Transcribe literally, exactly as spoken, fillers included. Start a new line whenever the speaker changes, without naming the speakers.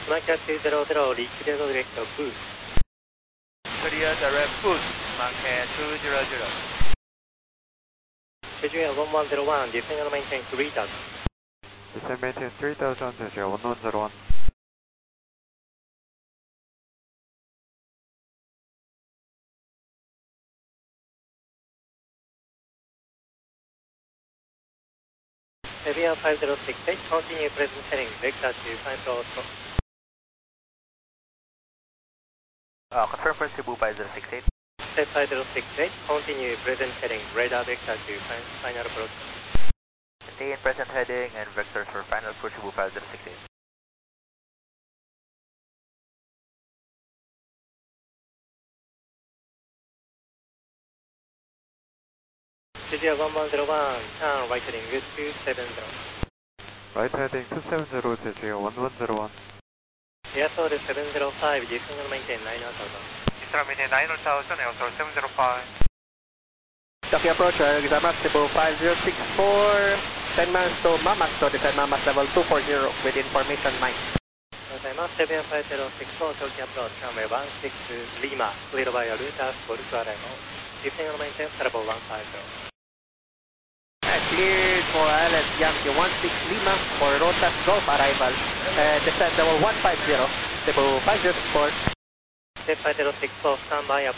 Maka two zero zero, reach the direct of boost.
Clear direct boost, Maka two zero zero.
Visual one one zero one, descend and maintain three thousand.
Descend maintain three thousand, Visual one one zero one.
Avian five zero six eight, continue present heading, vector to find floor stop.
Uh, confirm for Cebu five zero six eight.
Set five zero six eight, continue present heading, radar vector to find final approach.
Stay in present heading and vectors for final for Cebu five zero six eight.
Visual one one zero one, turn right heading two seven zero.
Right heading two seven zero, Visual one one zero one.
Airsold seven zero five, descend and maintain nine thousand.
Descend maintain nine thousand, Airsold seven zero five.
Copy approach, Examrat Cebu five zero six four, ten miles to Mamas to descend Mamas level two four zero with information nine.
seven five zero six four, Tokyo approach, runway one six Lima, cleared by a router, Golf arrival. Descend and maintain level one five zero.
Cleared for Island Yankee one six Lima for Rotas Golf arrival. Uh, descend level one five zero, Cebu five zero six four.
five zero six four, stand by.